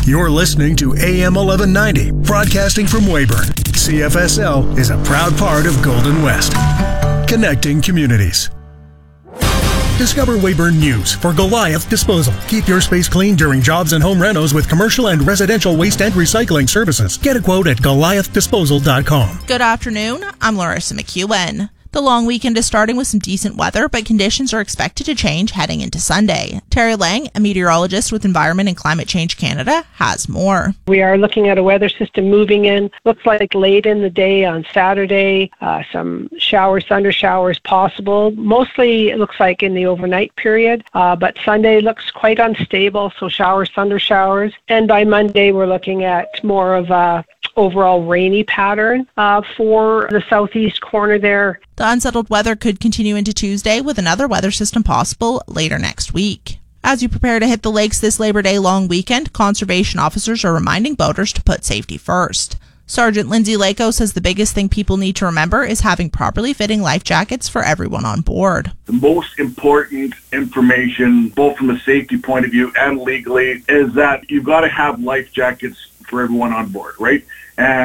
You're listening to AM 1190, broadcasting from Weyburn. CFSL is a proud part of Golden West, connecting communities. Discover Weyburn News for Goliath Disposal. Keep your space clean during jobs and home renos with commercial and residential waste and recycling services. Get a quote at goliathdisposal.com. Good afternoon. I'm Larissa McEwen. The long weekend is starting with some decent weather, but conditions are expected to change heading into Sunday. Terry Lang, a meteorologist with Environment and Climate Change Canada, has more. We are looking at a weather system moving in. Looks like late in the day on Saturday, some showers, thunder showers possible. Mostly it looks like in the overnight period, but Sunday looks quite unstable, so showers, thunder showers. And by Monday, we're looking at more of a overall rainy pattern for the southeast corner there. The unsettled weather could continue into Tuesday with another weather system possible later next week. As you prepare to hit the lakes this Labor Day long weekend, conservation officers are reminding boaters to put safety first. Sergeant Lindsay Lako says the biggest thing people need to remember is having properly fitting life jackets for everyone on board. The most important information, both from a safety point of view and legally, is that you've got to have life jackets for everyone on board, right? And